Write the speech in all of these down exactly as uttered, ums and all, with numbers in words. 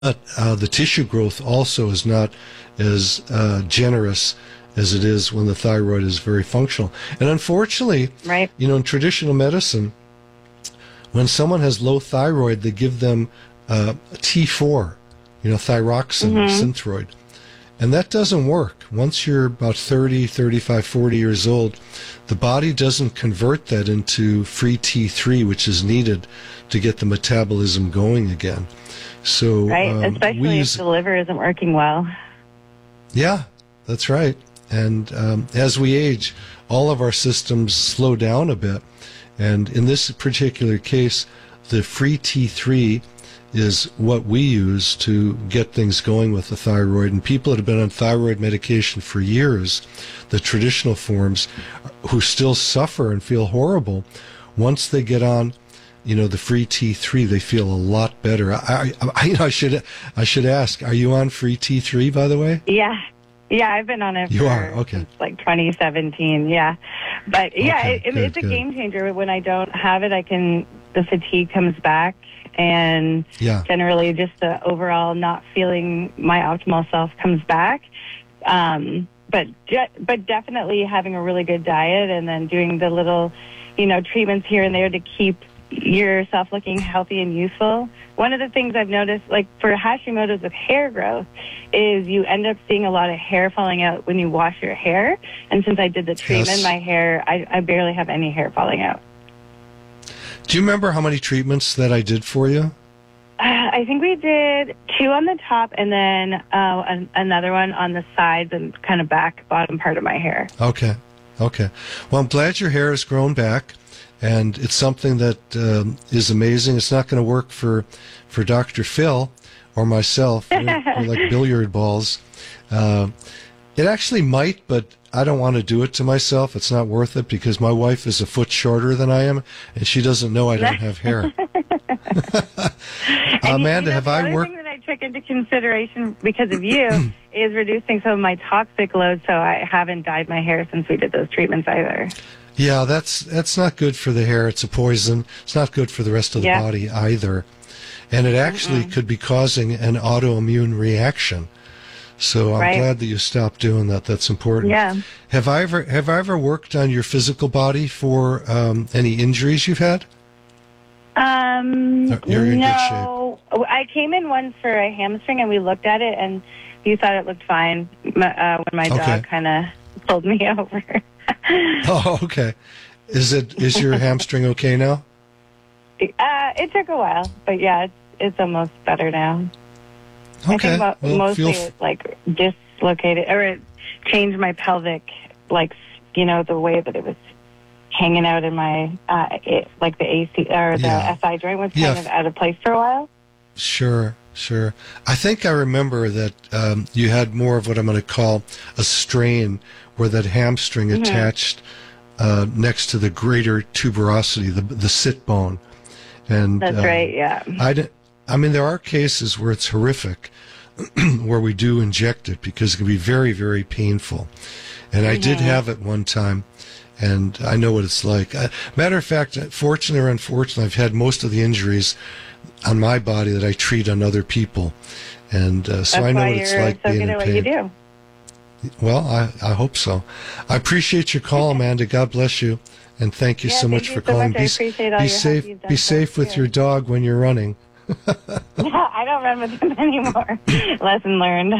uh, the tissue growth also is not as uh, generous as it is when the thyroid is very functional. And unfortunately, right. you know, in traditional medicine, when someone has low thyroid, they give them uh, T four, you know, thyroxine, mm-hmm. Synthroid. And that doesn't work. Once you're about thirty, thirty-five, forty years old, the body doesn't convert that into free T three, which is needed to get the metabolism going again. So, right, um, especially use, if the liver isn't working well. Yeah, that's right. And um, as we age, all of our systems slow down a bit. And in this particular case, the free T three is what we use to get things going with the thyroid. And people that have been on thyroid medication for years, the traditional forms, who still suffer and feel horrible, once they get on, you know, the free T three, they feel a lot better. I, I, I, you know, I should, I should ask, are you on free T three, by the way? Yeah. Yeah, I've been on it you for are? Okay. since like twenty seventeen, yeah. But yeah, okay, it, good, it's a good. game changer. When I don't have it, I can, the fatigue comes back, and yeah. generally just the overall not feeling my optimal self comes back. Um, but but definitely having a really good diet and then doing the little, you know, treatments here and there to keep yourself looking healthy and useful. One of the things I've noticed, like for Hashimoto's with hair growth, is you end up seeing a lot of hair falling out when you wash your hair. And since I did the treatment, yes. my hair, I, I barely have any hair falling out. Do you remember how many treatments that I did for you? Uh, I think we did two on the top and then uh, an, another one on the sides and kind of back bottom part of my hair. Okay. Okay. Well, I'm glad your hair has grown back. And it's something that um, is amazing. It's not going to work for, for Doctor Phil or myself. We're, we're like billiard balls. Uh, it actually might, but I don't want to do it to myself. It's not worth it because my wife is a foot shorter than I am, and she doesn't know I don't have hair. Amanda, you know, have I worked? The other thing that I took into consideration because of you is reducing some of my toxic load, so I haven't dyed my hair since we did those treatments either. Yeah, that's that's not good for the hair. It's a poison. It's not good for the rest of the yeah. body either. And it actually Mm-mm. could be causing an autoimmune reaction. So I'm right. glad that you stopped doing that. That's important. Yeah. Have I ever have I ever worked on your physical body for um, any injuries you've had? Um, You're in no. good shape. I came in once for a hamstring, and we looked at it, and you thought it looked fine uh, when my okay. dog kind of pulled me over. Oh, okay. Is it is your hamstring okay now? Uh, it took a while, but yeah, it's it's almost better now. Okay. I think mo- well, mostly feel f- it like dislocated or it changed my pelvic, like you know the way that it was hanging out in my uh, it, like the A C or the yeah. S I joint was kind yeah. of out of place for a while. Sure, sure. I think I remember that um, you had more of what I'm going to call a strain, where that hamstring mm-hmm. attached uh, next to the greater tuberosity, the the sit bone. And that's uh, right. Yeah. I didn't. I mean, there are cases where it's horrific, where we do inject it because it can be very, very painful. And mm-hmm. I did have it one time, and I know what it's like. Uh, matter of fact, fortunately or unfortunately, I've had most of the injuries on my body that I treat on other people. And uh, so That's I know why what it's you're like so being good in at what pain. you do. Well, I, I hope so. I appreciate your call, Amanda. God bless you. And thank you yeah, so thank much you for so calling. Much. Be, I appreciate all be your safe. help you've done Be for safe us with here. your dog when you're running. Yeah, I don't run with him anymore. Lesson learned.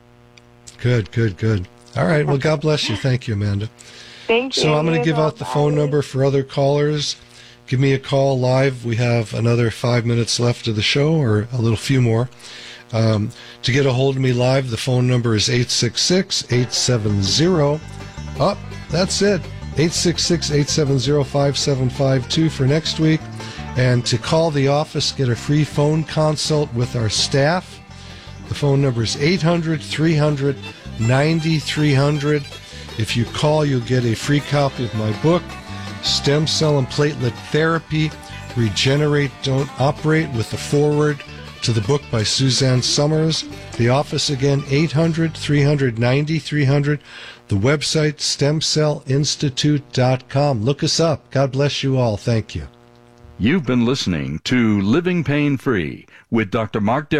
Good, good, good. All right. Well, God bless you. Thank you, Amanda. Thank you. So I'm going to give well. out the phone number for other callers. Give me a call live. We have another five minutes left of the show, or a little few more. Um, to get a hold of me live, the phone number is eight six six, eight seven zero. Oh, that's it. eight six six, eight seven zero, five seven five two for next week. And to call the office, get a free phone consult with our staff. The phone number is eight hundred, three hundred, ninety-three hundred. If you call, you'll get a free copy of my book, Stem Cell and Platelet Therapy, Regenerate, Don't Operate, with the foreword to the book by Suzanne Summers. The office again, eight hundred, three hundred, ninety-three hundred. The website, stem cell institute dot com. Look us up. God bless you all. Thank you. You've been listening to Living Pain Free with Doctor Mark Darrow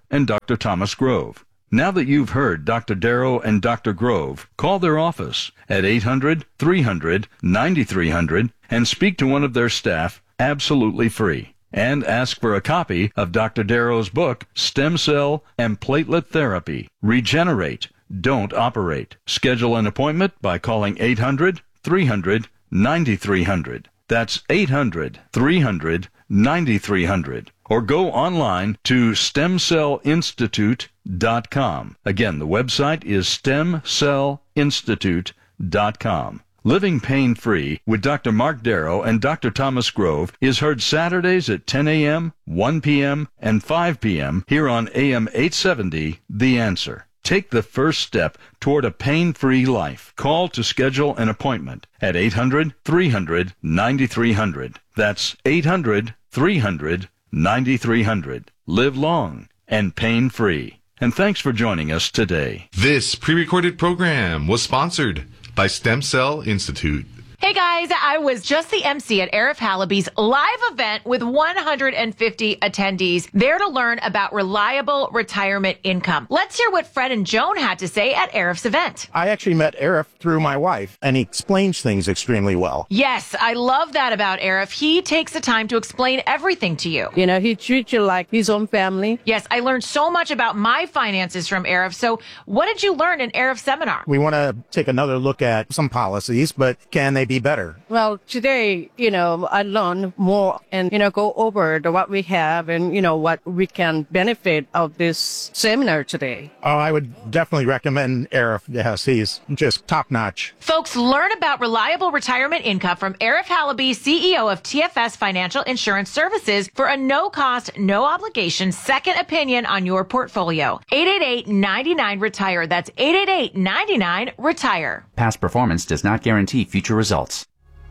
and Doctor Thomas Grove. Now that you've heard Doctor Darrow and Doctor Grove, call their office at eight hundred, three hundred, ninety-three hundred and speak to one of their staff absolutely free. And ask for a copy of Doctor Darrow's book, Stem Cell and Platelet Therapy. Regenerate. Don't operate. Schedule an appointment by calling eight hundred, three hundred, ninety-three hundred. That's eight hundred, three hundred, ninety-three hundred. Or go online to stem cell institute dot com. Again, the website is stem cell institute dot com. Living Pain-Free with Doctor Mark Darrow and Doctor Thomas Grove is heard Saturdays at ten a.m., one p.m., and five p.m. here on A M eight seventy, The Answer. Take the first step toward a pain-free life. Call to schedule an appointment at eight hundred, three hundred, ninety-three hundred. That's eight hundred, three hundred, ninety-three hundred. Live long and pain-free. And thanks for joining us today. This pre-recorded program was sponsored by Stem Cell Institute. Hey guys, I was just the M C at Arif Halaby's live event with one hundred fifty attendees there to learn about reliable retirement income. Let's hear what Fred and Joan had to say at Arif's event. I actually met Arif through my wife, and he explains things extremely well. Yes, I love that about Arif. He takes the time to explain everything to you. You know, he treats you like his own family. Yes, I learned so much about my finances from Arif. So what did you learn in Arif's seminar? We want to take another look at some policies, but can they be better? Well, today, you know, I learned more and, you know, go over the, what we have and, you know, what we can benefit of this seminar today. Oh, I would definitely recommend Arif. Yes, he's just top notch. Folks, learn about reliable retirement income from Arif Halaby, C E O of T F S Financial Insurance Services, for a no-cost, no-obligation second opinion on your portfolio. eight eight eight, nine nine, retire. That's eight eight eight, nine nine, retire. Past performance does not guarantee future results.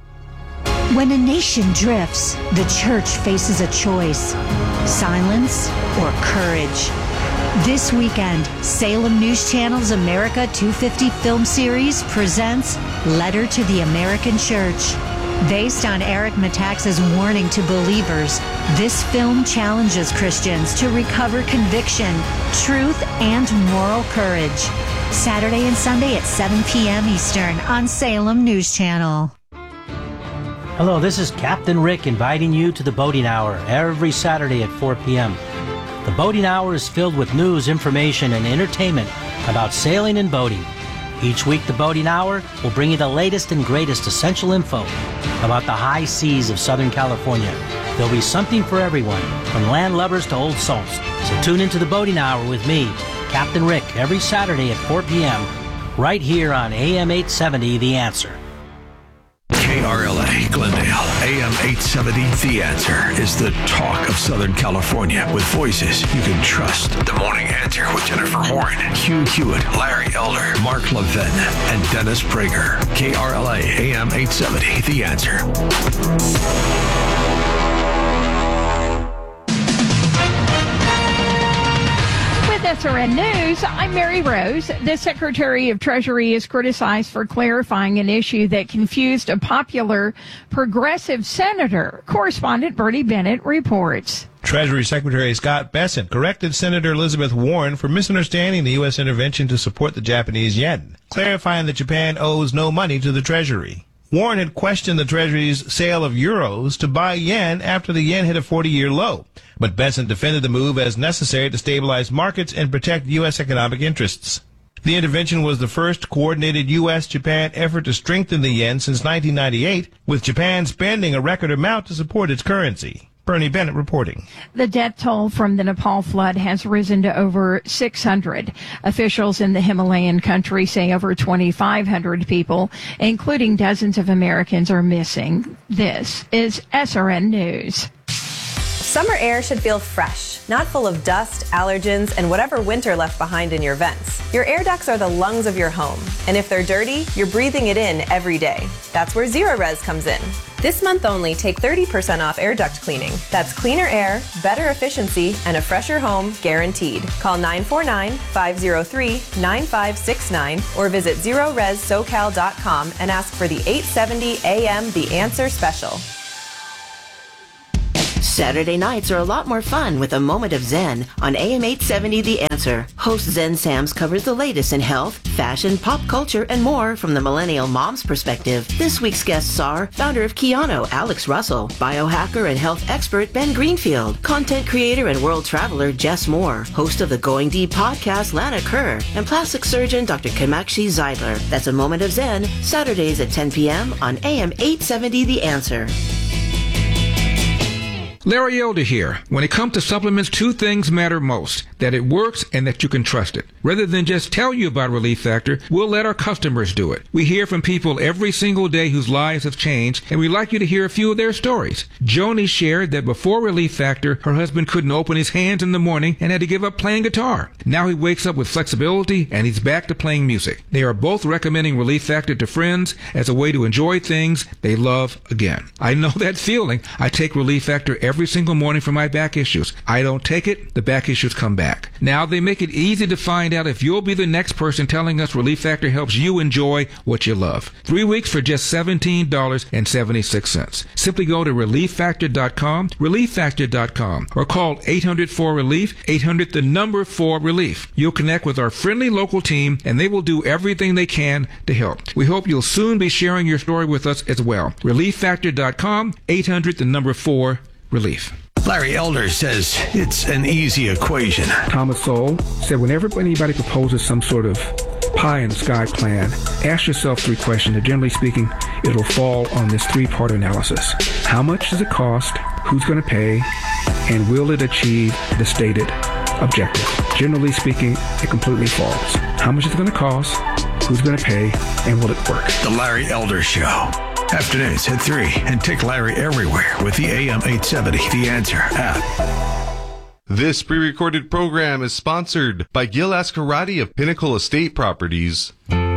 When a nation drifts, the church faces a choice: silence or courage. This weekend, Salem News Channel's America two fifty film series presents Letter to the American Church. Based on Eric Metaxas' warning to believers, this film challenges Christians to recover conviction, truth, and moral courage. Saturday and Sunday at seven p.m. Eastern on Salem News Channel. Hello, this is Captain Rick inviting you to the Boating Hour every Saturday at four p.m. The Boating Hour is filled with news, information, and entertainment about sailing and boating. Each week, the Boating Hour will bring you the latest and greatest essential info about the high seas of Southern California. There'll be something for everyone, from land lubbers to old salts. So tune into the Boating Hour with me, Captain Rick, every Saturday at four p.m. right here on A M eight seventy, The Answer. K R L A, Glendale, A M eight seventy, The Answer is the talk of Southern California with voices you can trust. The Morning Answer with Jennifer Horn, Hugh Hewitt, Larry Elder, Mark Levin, and Dennis Prager. K R L A, A M eight seventy, The Answer. S R N News, I'm Mary Rose. The Secretary of Treasury is criticized for clarifying an issue that confused a popular progressive senator. Correspondent Bernie Bennett reports. Treasury Secretary Scott Bessent corrected Senator Elizabeth Warren for misunderstanding the U S intervention to support the Japanese yen, clarifying that Japan owes no money to the Treasury. Warren had questioned the Treasury's sale of euros to buy yen after the yen hit a forty-year low, but Bessent defended the move as necessary to stabilize markets and protect U S economic interests. The intervention was the first coordinated U S Japan effort to strengthen the yen since nineteen ninety-eight, with Japan spending a record amount to support its currency. Bernie Bennett reporting. The death toll from the Nepal flood has risen to over six hundred. Officials in the Himalayan country say over twenty-five hundred people, including dozens of Americans, are missing. This is S R N News. Summer air should feel fresh, not full of dust, allergens, and whatever winter left behind in your vents. Your air ducts are the lungs of your home, and if they're dirty, you're breathing it in every day. That's where Zerorez comes in. This month only, take thirty percent off air duct cleaning. That's cleaner air, better efficiency, and a fresher home guaranteed. Call nine four nine, five zero three, nine five six nine or visit zerorez socal dot com and ask for the eight seventy A M The Answer Special. Saturday nights are a lot more fun with a moment of Zen on A M eight seventy The Answer. Host Zen Sams covers the latest in health, fashion, pop culture, and more from the millennial mom's perspective. This week's guests are founder of Keanu, Alex Russell, biohacker and health expert Ben Greenfield, content creator and world traveler Jess Moore, host of the Going Deep podcast Lana Kerr, and plastic surgeon Doctor Kamakshi Zeidler. That's a moment of Zen, Saturdays at ten p.m. on A M eight seventy The Answer. Larry Elder here. When it comes to supplements, two things matter most: that it works and that you can trust it. Rather than just tell you about Relief Factor, we'll let our customers do it. We hear from people every single day whose lives have changed, and we'd like you to hear a few of their stories. Joni shared that before Relief Factor, her husband couldn't open his hands in the morning and had to give up playing guitar. Now he wakes up with flexibility and he's back to playing music. They are both recommending Relief Factor to friends as a way to enjoy things they love again. I know that feeling. I take Relief Factor every single morning for my back issues. I don't take it, the back issues come back. Now they make it easy to find out if you'll be the next person telling us Relief Factor helps you enjoy what you love. Three weeks for just seventeen dollars and seventy-six cents. Simply go to relief factor dot com, relief factor dot com, or call eight hundred four relief, eight hundred the number four relief. You'll connect with our friendly local team and they will do everything they can to help. We hope you'll soon be sharing your story with us as well. relief factor dot com, eight hundred the number four relief. Larry Elder says it's an easy equation. Thomas Sowell said whenever anybody proposes some sort of pie in the sky plan, ask yourself three questions, and generally speaking, it'll fall on this three-part analysis. How much does it cost? Who's going to pay? And will it achieve the stated objective? Generally speaking, it completely falls. How much is it going to cost? Who's going to pay? And will it work? The Larry Elder Show. Afternoons at three, and take Larry everywhere with the A M eight seventy The Answer app. This pre-recorded program is sponsored by Gil Ascarati of Pinnacle Estate Properties.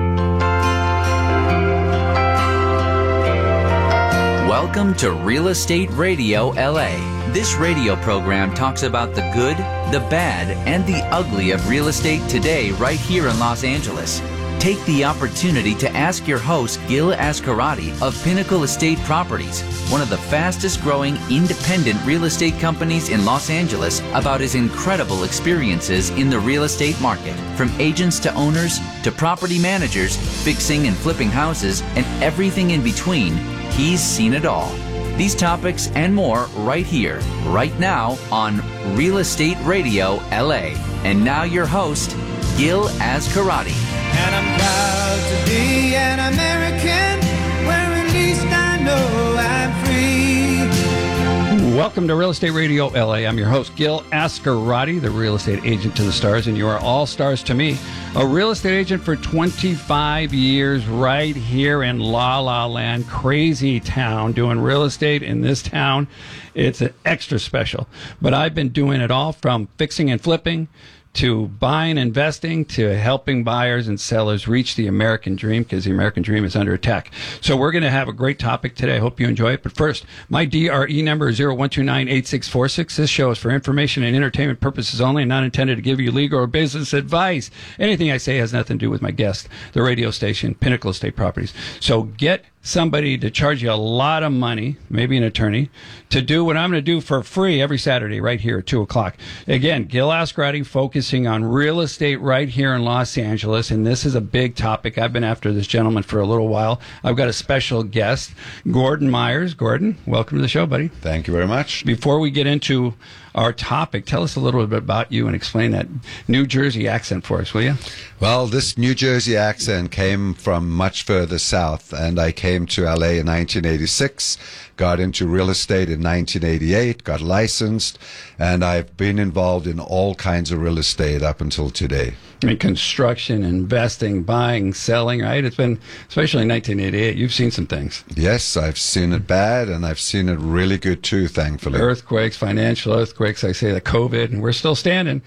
Welcome to Real Estate Radio L A. This radio program talks about the good, the bad, and the ugly of real estate today right here in Los Angeles. Take the opportunity to ask your host, Gil Ascarati of Pinnacle Estate Properties, one of the fastest growing independent real estate companies in Los Angeles, about his incredible experiences in the real estate market. From agents to owners to property managers, fixing and flipping houses, and everything in between, he's seen it all. These topics and more right here, right now on Real Estate Radio L A. And now your host, Gil Ascarati. And I'm proud to be an American, where at least I know I'm free. Welcome to Real Estate Radio L A. I'm your host, Gil Ascarati, the real estate agent to the stars, and you are all stars to me. A real estate agent for twenty-five years right here in La La Land, crazy town, doing real estate in this town. It's an extra special. But I've been doing it all from fixing and flipping to buying, investing, to helping buyers and sellers reach the American dream, because the American dream is under attack. So we're going to have a great topic today. I hope you enjoy it. But first, my D R E number is zero one two nine eight six four six. This show is for information and entertainment purposes only, and not intended to give you legal or business advice. Anything I say has nothing to do with my guest, the radio station, Pinnacle Estate Properties. So get somebody to charge you a lot of money, maybe an attorney, to do what I'm going to do for free every Saturday right here at two o'clock. Again, Gil Ascarati, focusing on real estate right here in Los Angeles, and this is a big topic. I've been after this gentleman for a little while. I've got a special guest, Gordon Myers. Gordon, welcome to the show, buddy. Thank you very much. Before we get into our topic, tell us a little bit about you and explain that New Jersey accent for us, will you? Well, this New Jersey accent came from much further south, and I came to L A in nineteen eighty-six, got into real estate in nineteen eighty-eight, got licensed, and I've been involved in all kinds of real estate up until today. I mean, construction, investing, buying, selling, right? It's been, especially in nineteen eighty-eight, you've seen some things. Yes, I've seen it bad, and I've seen it really good too, thankfully. Earthquakes, financial earthquakes, I say the COVID, and we're still standing.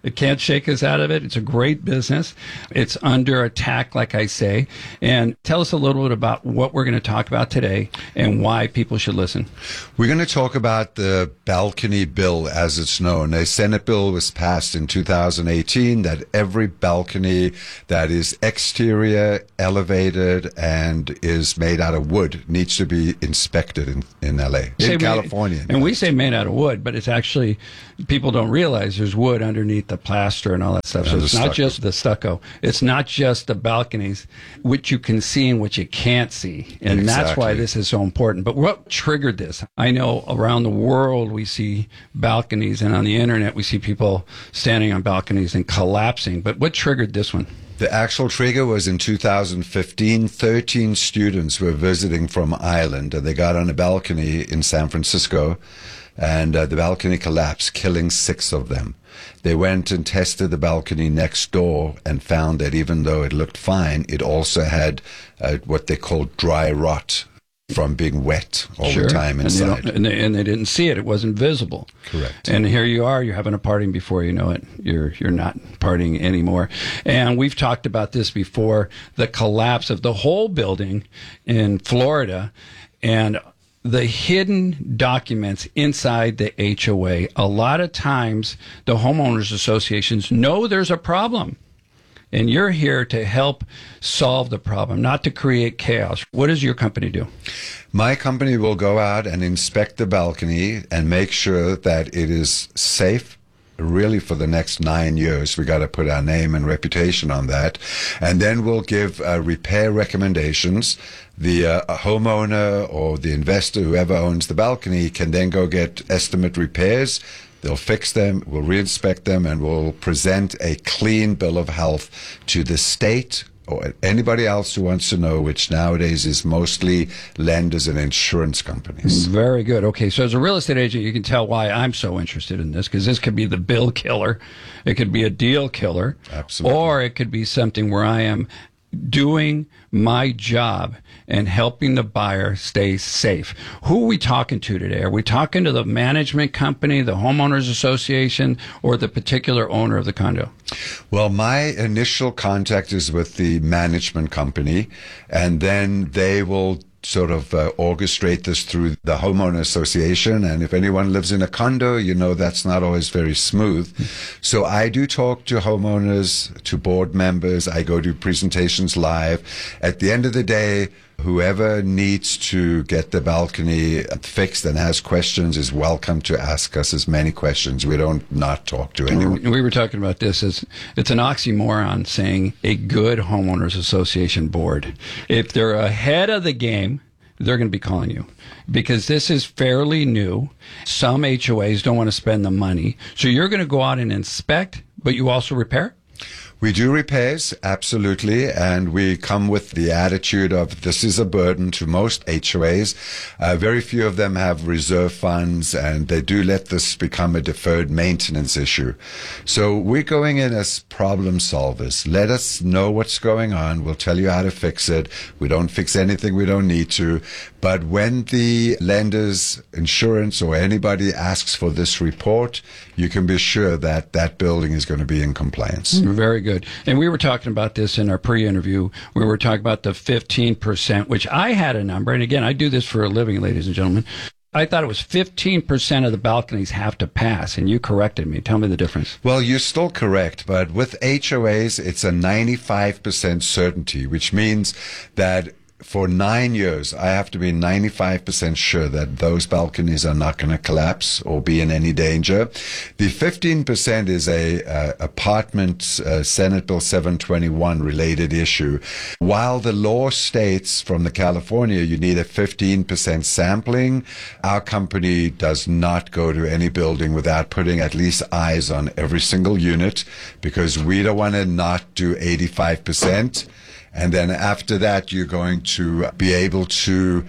It can't shake us out of it. It's a great business. It's under attack, like I say. And tell us a little bit about what we're going to talk about today and why people should listen. We're going to talk about the balcony bill, as it's known. A Senate bill was passed in two thousand eighteen that every balcony that is exterior, elevated, and is made out of wood needs to be inspected in, in L A, in California. Made, and we say made out of wood, but it's actually, people don't realize there's wood underneath the plaster and all that stuff. So it's not just the stucco. It's not just the balconies, which you can see and which you can't see. And that's why this is so important. But what triggered this? I know around the world we see balconies, and on the internet we see people standing on balconies and collapsing. But what triggered this one? The actual trigger was in two thousand fifteen. thirteen students were visiting from Ireland, and they got on a balcony in San Francisco, and uh, the balcony collapsed, killing six of them. They went and tested the balcony next door and found that even though it looked fine, it also had uh, what they call dry rot from being wet all sure. the time inside. And they, and, they, and they didn't see it. It wasn't visible. Correct. And here you are. You're having a party, and before you know it, you're you're not partying anymore. And we've talked about this before, the collapse of the whole building in Florida, and the hidden documents inside the H O A. A lot of times, the homeowners associations know there's a problem. And you're here to help solve the problem, not to create chaos. What does your company do? My company will go out and inspect the balcony and make sure that it is safe. Really, for the next nine years, we got to put our name and reputation on that, and then we'll give uh, repair recommendations. The uh, homeowner or the investor, whoever owns the balcony, can then go get estimate repairs. They'll fix them, we'll reinspect them, and we'll present a clean bill of health to the state or anybody else who wants to know, which nowadays is mostly lenders and insurance companies. Very good. Okay, so as a real estate agent, you can tell why I'm so interested in this, because this could be the bill killer, it could be a deal killer, absolutely, or it could be something where I am doing my job and helping the buyer stay safe. Who are we talking to today? Are we talking to the management company, the homeowners association, or the particular owner of the condo? Well, my initial contact is with the management company, and then they will sort of uh, orchestrate this through the homeowner association. And if anyone lives in a condo, you know that's not always very smooth. So I do talk to homeowners, to board members. I go do presentations live. At the end of the day, whoever needs to get the balcony fixed and has questions is welcome to ask us as many questions. We don't not talk to anyone. We were talking about this as it's an oxymoron saying a good homeowners association board. If they're ahead of the game, they're going to be calling you, because this is fairly new. Some H O As don't want to spend the money. So you're going to go out and inspect, but you also repair? We do repairs, absolutely, and we come with the attitude of this is a burden to most H O As. Uh, very few of them have reserve funds, and they do let this become a deferred maintenance issue. So we're going in as problem solvers. Let us know what's going on. We'll tell you how to fix it. We don't fix anything we don't need to. But when the lender's insurance or anybody asks for this report, you can be sure that that building is going to be in compliance. Very good. And we were talking about this in our pre-interview. We were talking about the fifteen percent, which I had a number. And again, I do this for a living, ladies and gentlemen. I thought it was fifteen percent of the balconies have to pass, and you corrected me. Tell me the difference. Well, you're still correct, but with H O As, it's a ninety-five percent certainty, which means that for nine years, I have to be ninety-five percent sure that those balconies are not going to collapse or be in any danger. The fifteen percent is a uh, apartment uh, Senate Bill seven twenty-one related issue. While the law states from the California you need a fifteen percent sampling, our company does not go to any building without putting at least eyes on every single unit, because we don't want to not do eighty-five percent. And then after that, you're going to be able to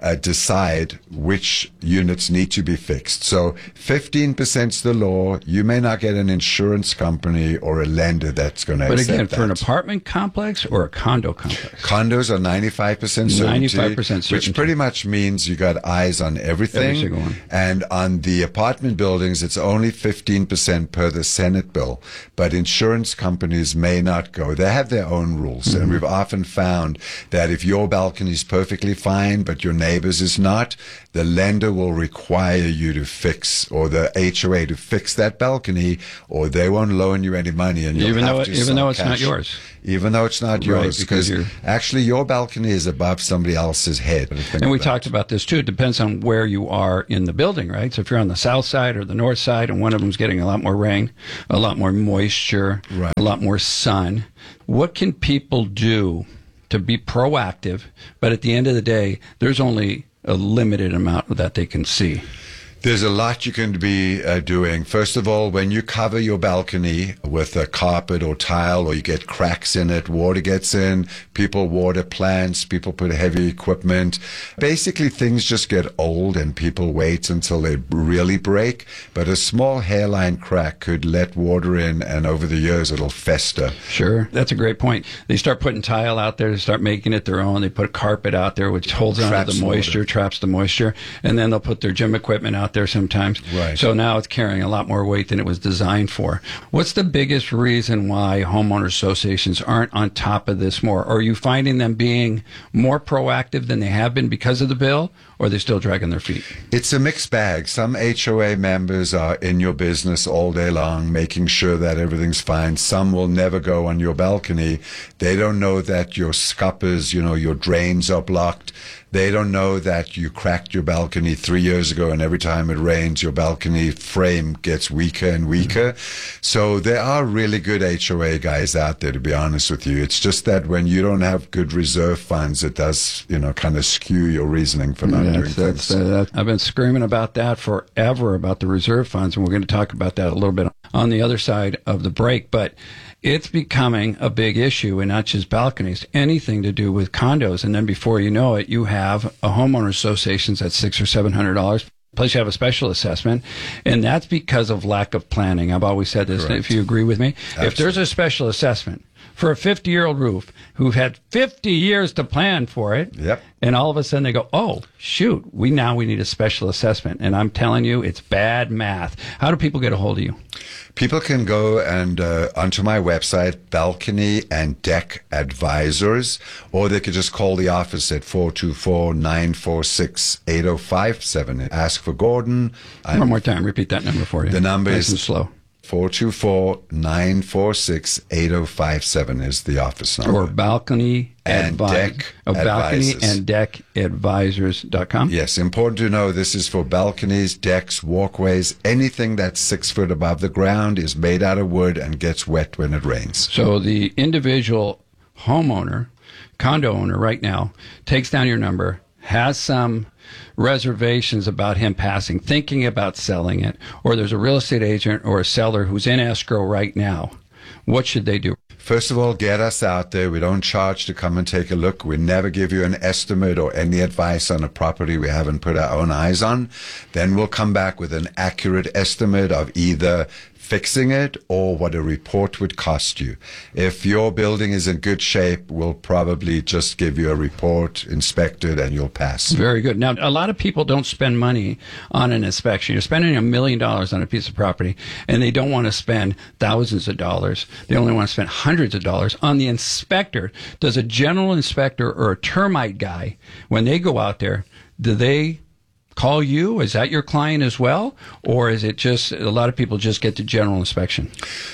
uh, decide which units need to be fixed. So fifteen percent is the law. You may not get an insurance company or a lender that's going to But accept again, that. for an apartment complex or a condo complex? Condos are ninety-five percent certainty, ninety-five percent certainty. which pretty much means you got eyes on everything. Every single one. And on the apartment buildings, it's only fifteen percent per the Senate bill. But insurance companies may not go. They have their own rules. Mm-hmm. And we've often found that if your balcony is perfectly fine, but your neighbor's is not, the lender will require you to fix, or the H O A to fix that balcony, or they won't loan you any money. And you'll Even have though, to even sell though it's cash. not yours. Even though it's not Right, yours, because because you're- actually your balcony is above somebody else's head. And we talked about this too. It depends on where you are in the building, right? So if you're on the south side or the north side and one of them's getting a lot more rain, a lot more moisture, Right. a lot more sun, what can people do to be proactive? But at the end of the day, there's only a limited amount that they can see. There's a lot you can be uh, doing. First of all, when you cover your balcony with a carpet or tile, or you get cracks in it, water gets in, people water plants, people put heavy equipment. Basically, things just get old and people wait until they really break. But a small hairline crack could let water in, and over the years, it'll fester. Sure. That's a great point. They start putting tile out there, they start making it their own. They put carpet out there, which holds on to Traps the moisture, water. traps the moisture. And then they'll put their gym equipment out there sometimes. Right. So now it's carrying a lot more weight than it was designed for. What's the biggest reason why homeowner associations aren't on top of this more? Are you finding them being more proactive than they have been because of the bill, or are they still dragging their feet? It's a mixed bag. Some H O A members are in your business all day long, making sure that everything's fine. Some will never go on your balcony. They don't know that your scuppers, you know, your drains are blocked. They don't know that you cracked your balcony three years ago, and every time it rains, your balcony frame gets weaker and weaker. Mm-hmm. So there are really good H O A guys out there, to be honest with you. It's just that when you don't have good reserve funds, it does, you know, kind of skew your reasoning for not Yeah, doing that's, things. that's, uh, that, I've been screaming about that forever, about the reserve funds, and we're going to talk about that a little bit on the other side of the break. But it's becoming a big issue, and not just balconies, anything to do with condos. And then before you know it, you have a homeowner associations at six or seven hundred dollars. Plus, you have a special assessment, and that's because of lack of planning. I've always said this. Correct. If you agree with me, Absolutely. If there's a special assessment for a fifty-year-old roof who've had fifty years to plan for it, Yep. and all of a sudden they go, "Oh, shoot, we now we need a special assessment," and I'm telling you, it's bad math. How do people get a hold of you? People can go and uh, onto my website, Balcony and Deck Advisors, or they could just call the office at four two four, nine four six, eight zero five seven. Ask for Gordon. I'm, One more time, repeat that number for you. The number nice and is slow. four two four, nine four six, eight zero five seven is the office number. Or balcony And advi- Deck oh, balcony Advisors. and deck advisors dot com. Yes, important to know this is for balconies, decks, walkways. Anything that's six foot above the ground is made out of wood and gets wet when it rains. So the individual homeowner, condo owner right now, takes down your number, has some reservations about him passing, thinking about selling it, or there's a real estate agent or a seller who's in escrow right now. What should they do? First of all, get us out there. We don't charge to come and take a look. We never give you an estimate or any advice on a property we haven't put our own eyes on. Then we'll come back with an accurate estimate of either fixing it or what a report would cost you. If your building is in good shape, we'll probably just give you a report, inspect it, and you'll pass. Very good. Now, a lot of people don't spend money on an inspection. You're spending a million dollars on a piece of property, and they don't want to spend thousands of dollars. They only want to spend hundreds of dollars on the inspector. Does a general inspector or a termite guy, when they go out there, do they call you? Is that your client as well? Or is it just a lot of people just get the general inspection?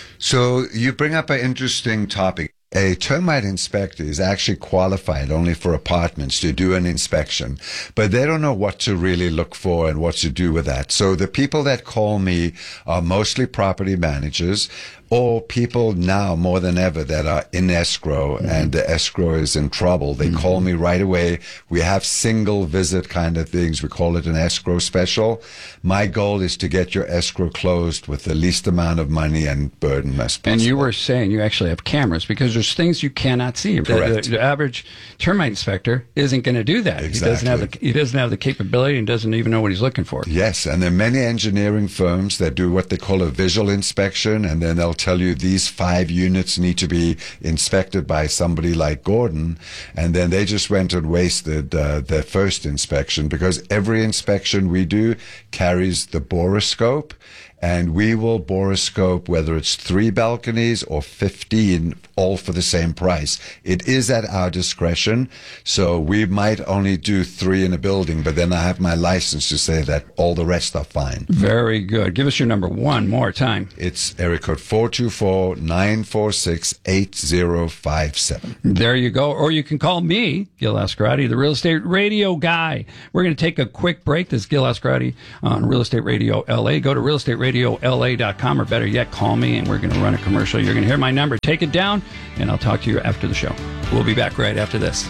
So you bring up an interesting topic. A termite inspector is actually qualified only for apartments to do an inspection, but they don't know what to really look for and what to do with that. So the people that call me are mostly property managers. or people now more than ever that are in escrow mm-hmm. and the escrow is in trouble. They mm-hmm. call me right away. We have single visit kind of things. We call it an escrow special. My goal is to get your escrow closed with the least amount of money and burden as possible. And you were saying you actually have cameras because there's things you cannot see. Correct. The, the, the average termite inspector isn't going to do that. Exactly. He doesn't have the, he doesn't have the capability and doesn't even know what he's looking for. Yes, and there are many engineering firms that do what they call a visual inspection, and then they'll tell you these five units need to be inspected by somebody like Gordon, and then they just went and wasted uh, their first inspection, because every inspection we do carries the borescope, and we will borescope whether it's three balconies or fifteen, all for the same price. It is at our discretion, so we might only do three in a building, but then I have my license to say that all the rest are fine. Very good. Give us your number one more time. It's area code four two four, nine four six, eight zero five seven. There you go. Or you can call me, Gil Ascarati, the Real Estate Radio Guy. We're going to take a quick break. This is Gil Ascarati on Real Estate Radio L A. Go to real estate radio L A dot com, or better yet, call me, and we're going to run a commercial. You're going to hear my number. Take it down, and I'll talk to you after the show. We'll be back right after this.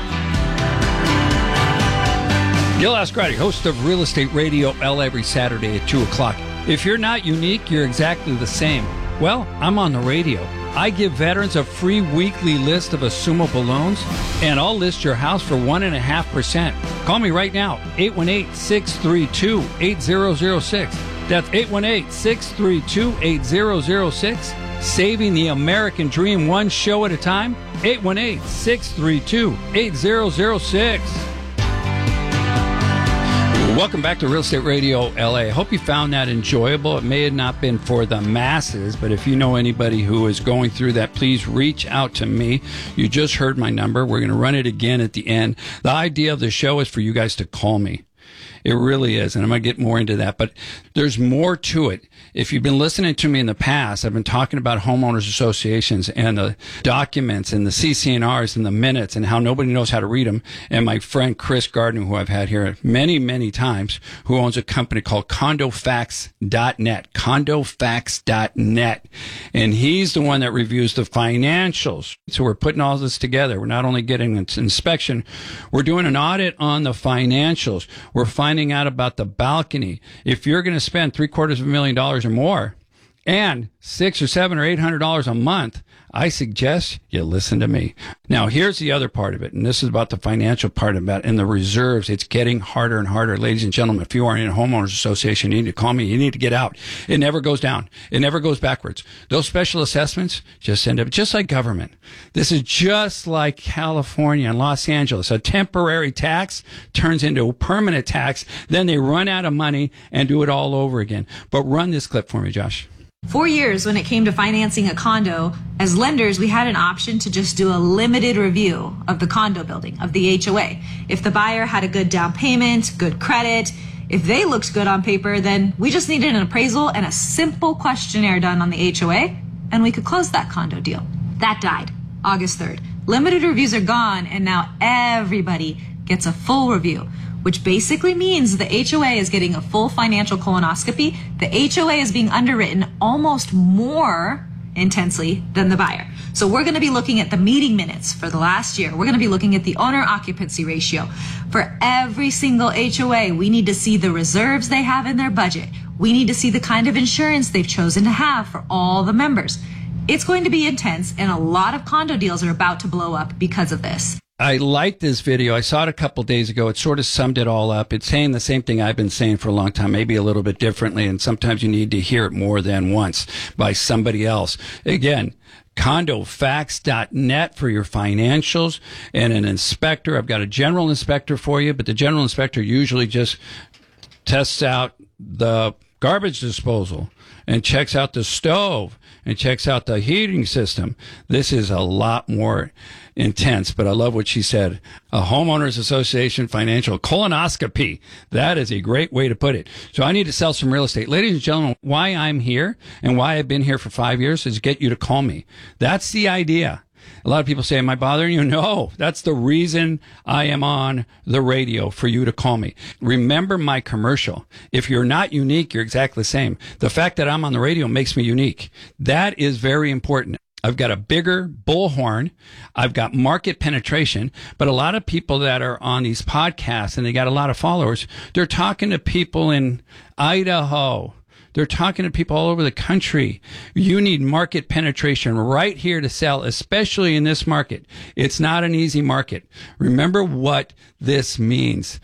Gil Ascarati, host of Real Estate Radio L A every Saturday at two o'clock. If you're not unique, you're exactly the same. Well, I'm on the radio. I give veterans a free weekly list of assumable loans, and I'll list your house for one point five percent. Call me right now, eight one eight, six three two, eight zero zero six. That's eight one eight, six three two, eight zero zero six. Saving the American dream one show at a time, eight one eight, six three two, eight zero zero six. Welcome back to Real Estate Radio L A. I hope you found that enjoyable. It may have not been for the masses, but if you know anybody who is going through that, please reach out to me. You just heard my number. We're going to run it again at the end. The idea of the show is for you guys to call me. It really is, and I'm going to get more into that, but there's more to it. If you've been listening to me in the past, I've been talking about homeowners associations and the documents and the C C N Rs and the minutes and how nobody knows how to read them. And my friend Chris Gardner, who I've had here many, many times, who owns a company called condo facts dot net, condo facts dot net. And he's the one that reviews the financials. So we're putting all this together. We're not only getting an inspection, we're doing an audit on the financials. We're finding out about the balcony. If you're going to spend three quarters of a million dollars or more and six or seven or eight hundred dollars a month, I suggest you listen to me. Now, here's the other part of it, and this is about the financial part of it and the reserves. It's getting harder and harder. Ladies and gentlemen, if you are in a homeowners association, you need to call me. You need to get out. It never goes down. It never goes backwards. Those special assessments just end up just like government. This is just like California and Los Angeles. A temporary tax turns into a permanent tax. Then they run out of money and do it all over again. But run this clip for me, Josh. For years, when it came to financing a condo, as lenders, we had an option to just do a limited review of the condo building, of the H O A. If the buyer had a good down payment, good credit, if they looked good on paper, then we just needed an appraisal and a simple questionnaire done on the H O A, and we could close that condo deal. That died August third. Limited reviews are gone, and now everybody gets a full review, which basically means the H O A is getting a full financial colonoscopy. The H O A is being underwritten almost more intensely than the buyer. So we're going to be looking at the meeting minutes for the last year. We're going to be looking at the owner occupancy ratio. For every single H O A, we need to see the reserves they have in their budget. We need to see the kind of insurance they've chosen to have for all the members. It's going to be intense, and a lot of condo deals are about to blow up because of this. I liked this video. I saw it a couple days ago. It sort of summed it all up. It's saying the same thing I've been saying for a long time, maybe a little bit differently, and sometimes you need to hear it more than once by somebody else. Again, condo facts dot net for your financials, and an inspector. I've got a general inspector for you, but the general inspector usually just tests out the garbage disposal and checks out the stove and checks out the heating system. This is a lot more intense, but I love what she said. A homeowners association financial colonoscopy. That is a great way to put it. So I need to sell some real estate. Ladies and gentlemen, why I'm here and why I've been here for five years is to get you to call me. That's the idea. A lot of people say, am I bothering you? No, that's the reason I am on the radio, for you to call me. Remember my commercial. If you're not unique, you're exactly the same. The fact that I'm on the radio makes me unique. That is very important. I've got a bigger bullhorn. I've got market penetration. But a lot of people that are on these podcasts and they got a lot of followers, they're talking to people in Idaho. They're talking to people all over the country. You need market penetration right here to sell, especially in this market. It's not an easy market. Remember what this means.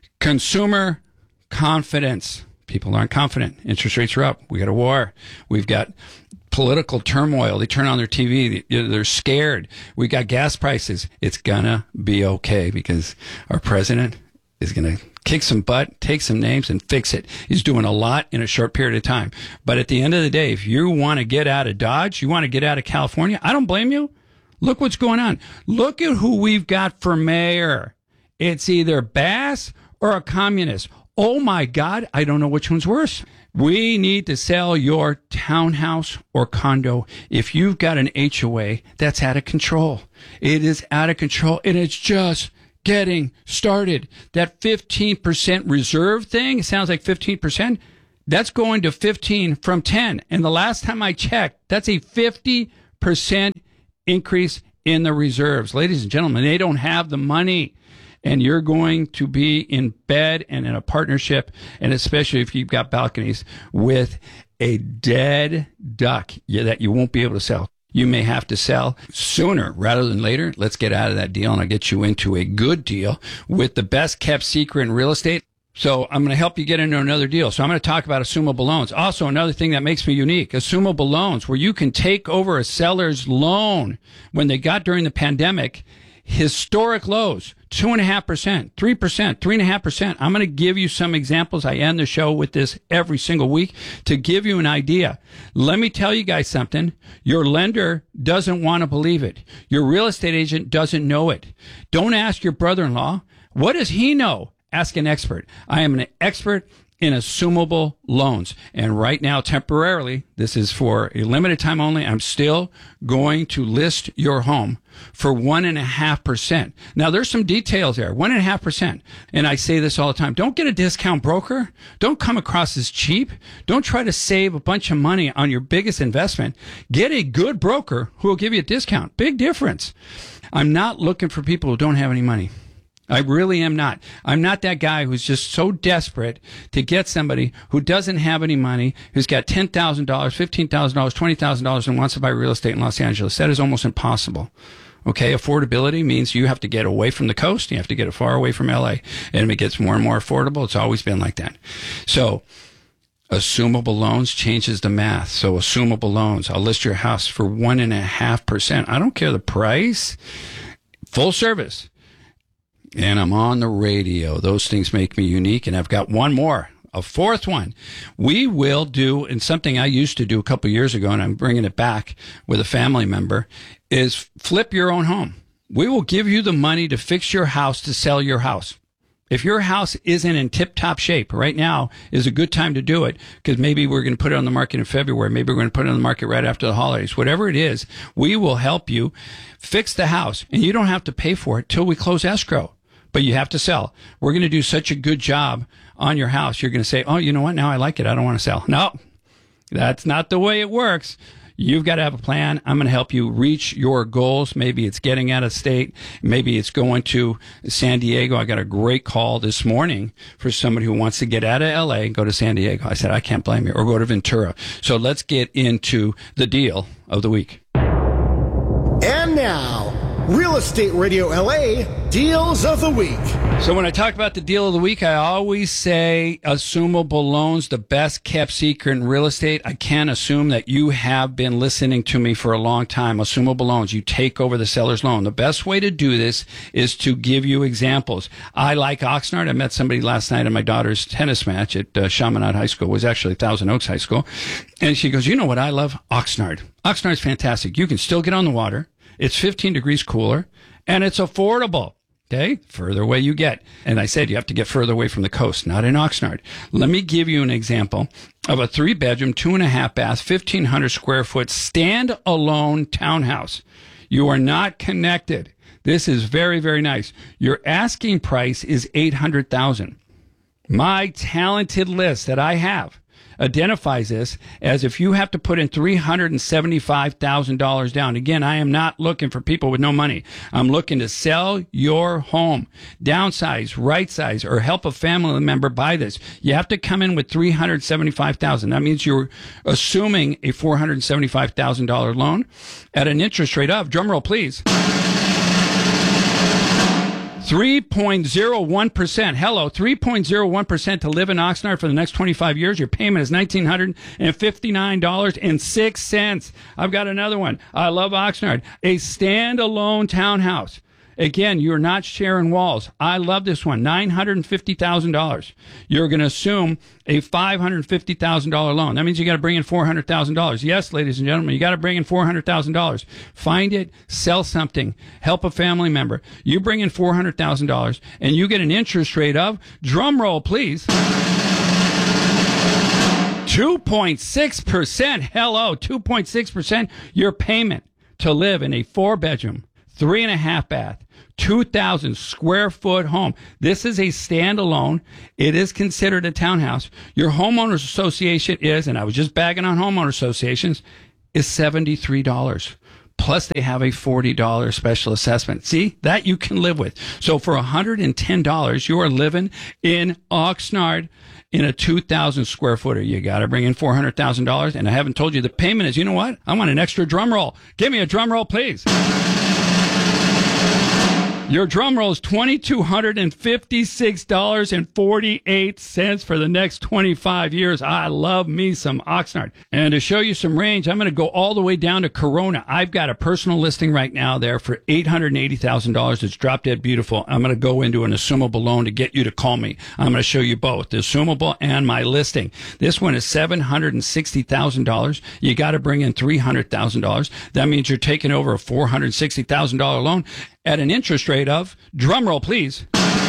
Consumer confidence. People aren't confident. Interest rates are up. We got a war. We've got political turmoil. They turn on their T V. They're scared. We got gas prices. It's gonna be okay because our president is gonna kick some butt, take some names, and fix it. He's doing a lot in a short period of time. But at the end of the day, if you want to get out of Dodge, you want to get out of California, I don't blame you. Look what's going on. Look at who we've got for mayor. It's either Bass or a communist. Oh my God, I don't know which one's worse. We need to sell your townhouse or condo. If you've got an H O A, that's out of control. It is out of control, and it's just getting started. That fifteen percent reserve thing, it sounds like fifteen percent. That's going to fifteen from ten. And the last time I checked, that's a fifty percent increase in the reserves. Ladies and gentlemen, they don't have the money. And you're going to be in bed and in a partnership, and especially if you've got balconies, with a dead duck that you won't be able to sell. You may have to sell sooner rather than later. Let's get out of that deal, and I'll get you into a good deal with the best kept secret in real estate. So I'm going to help you get into another deal. So I'm going to talk about assumable loans. Also, another thing that makes me unique, assumable loans, where you can take over a seller's loan when they got during the pandemic, historic lows. Two and a half percent, three percent, three and a half percent. I'm going to give you some examples. I end the show with this every single week to give you an idea. Let me tell you guys something. Your lender doesn't want to believe it. Your real estate agent doesn't know it. Don't ask your brother-in-law. What does he know? Ask an expert. I am an expert in assumable loans. And right now, temporarily, this is for a limited time only, I'm still going to list your home for one and a half percent. Now, there's some details there, one and a half percent. And I say this all the time. Don't get a discount broker. Don't come across as cheap. Don't try to save a bunch of money on your biggest investment. Get a good broker who will give you a discount. Big difference. I'm not looking for people who don't have any money. I really am not. I'm not that guy who's just so desperate to get somebody who doesn't have any money, who's got ten thousand dollars, fifteen thousand dollars, twenty thousand dollars and wants to buy real estate in Los Angeles. That is almost impossible. Okay, affordability means you have to get away from the coast. You have to get it far away from L A. And it gets more and more affordable. It's always been like that. So assumable loans changes the math. So assumable loans, I'll list your house for one and a half percent. I don't care the price. Full service. And I'm on the radio. Those things make me unique. And I've got one more, a fourth one. We will do, and something I used to do a couple of years ago, and I'm bringing it back with a family member, is flip your own home. We will give you the money to fix your house, to sell your house. If your house isn't in tip-top shape, right now is a good time to do it, because maybe we're going to put it on the market in February. Maybe we're going to put it on the market right after the holidays. Whatever it is, we will help you fix the house, and you don't have to pay for it till we close escrow. But you have to sell. We're going to do such a good job on your house. You're going to say, oh, you know what? Now I like it. I don't want to sell. No, that's not the way it works. You've got to have a plan. I'm going to help you reach your goals. Maybe it's getting out of state. Maybe it's going to San Diego. I got a great call this morning for somebody who wants to get out of L A and go to San Diego. I said, I can't blame you. Or go to Ventura. So let's get into the deal of the week. And now, Real Estate Radio L A Deals of the Week. So when I talk about the deal of the week, I always say assumable loans, the best kept secret in real estate. I can assume that you have been listening to me for a long time. Assumable loans, you take over the seller's loan. The best way to do this is to give you examples. I like Oxnard. I met somebody last night at my daughter's tennis match at uh, Chaminade High School. It was actually Thousand Oaks High School. And she goes, you know what I love? Oxnard. Oxnard's fantastic. You can still get on the water. It's fifteen degrees cooler, and it's affordable. Okay? Further away you get. And I said you have to get further away from the coast, not in Oxnard. Let me give you an example of a three-bedroom, two-and-a-half bath, fifteen hundred square foot, stand-alone townhouse. You are not connected. This is very, very nice. Your asking price is eight hundred thousand dollars. My talented list that I have identifies this as if you have to put in three hundred seventy-five thousand dollars down. Again, I am not looking for people with no money. I'm looking to sell your home, downsize, right size, or help a family member buy this. You have to come in with three hundred seventy-five thousand dollars. That means you're assuming a four hundred seventy-five thousand dollars loan at an interest rate of, drumroll please, three point zero one percent. Hello, three point zero one percent to live in Oxnard for the next twenty-five years. Your payment is one thousand nine hundred fifty-nine dollars and six cents. I've got another one. I love Oxnard. A standalone townhouse. Again, you're not sharing walls. I love this one. nine hundred fifty thousand dollars. You're going to assume a five hundred fifty thousand dollars loan. That means you got to bring in four hundred thousand dollars. Yes, ladies and gentlemen, you got to bring in four hundred thousand dollars. Find it, sell something, help a family member. You bring in four hundred thousand dollars and you get an interest rate of, drum roll please, two point six percent. Hello, two point six percent. Your payment to live in a four bedroom, three and a half bath, two thousand square foot home. This is a standalone. It is considered a townhouse. Your homeowners association is, and I was just bagging on homeowner associations, is seventy-three dollars. Plus they have a forty dollars special assessment. See, that you can live with. So for one hundred ten dollars, you are living in Oxnard in a two thousand square footer. You got to bring in four hundred thousand dollars. And I haven't told you the payment is, you know what? I want an extra drum roll. Give me a drum roll, please. Your drum roll is two thousand two hundred fifty-six dollars and forty-eight cents for the next twenty-five years. I love me some Oxnard. And to show you some range, I'm going to go all the way down to Corona. I've got a personal listing right now there for eight hundred eighty thousand dollars. It's drop dead beautiful. I'm going to go into an assumable loan to get you to call me. I'm going to show you both, the assumable and my listing. This one is seven hundred sixty thousand dollars. You got to bring in three hundred thousand dollars. That means you're taking over a four hundred sixty thousand dollars loan at an interest rate of, drumroll please,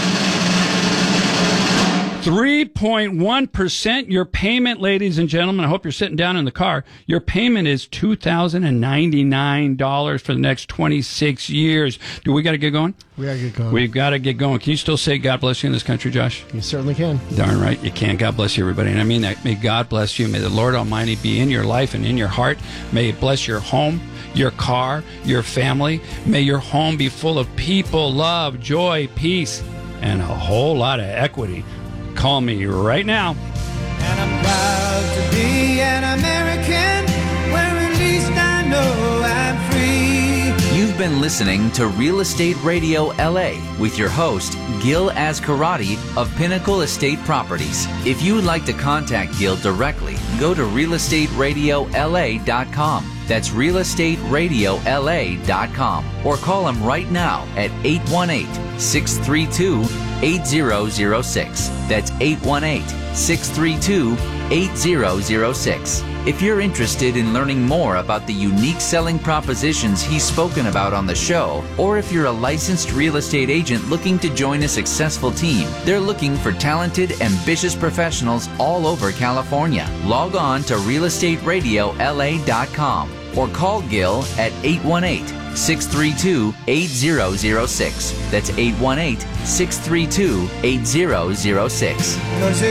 three point one percent. Your payment, ladies and gentlemen, I hope you're sitting down in the car. Your payment is two thousand ninety-nine dollars for the next twenty-six years. Do we got to get going? We got to get going. We've got to get going. Can you still say God bless you in this country, Josh? You certainly can. Darn right you can. God bless you, everybody. And I mean that. May God bless you. May the Lord Almighty be in your life and in your heart. May it bless your home, your car, your family. May your home be full of people, love, joy, peace, and a whole lot of equity. Call me right now. And I'm proud to be an American, where at least I know I'm free. You've been listening to Real Estate Radio L A with your host, Gil Ascarati of Pinnacle Estate Properties. If you would like to contact Gil directly, go to real estate radio L A dot com. That's real estate radio L A dot com. Or call him right now at eight one eight, six three two, eight zero zero six. That's eight one eight, six three two, eight zero zero six. If you're interested in learning more about the unique selling propositions he's spoken about on the show, or if you're a licensed real estate agent looking to join a successful team, they're looking for talented, ambitious professionals all over California. Log on to real estate radio L A dot com or call Gil at eight one eight, six three two, eight zero zero six. That's eight one eight, six three two, eight zero zero six.